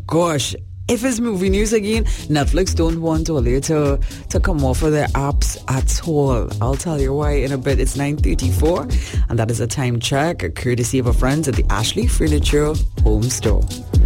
gosh. If it's movie news again, Netflix don't want Olay to come off of their apps at all. I'll tell you why in a bit. It's 9:34, and that is a time check, courtesy of our friends at the Ashley Furniture Home Store.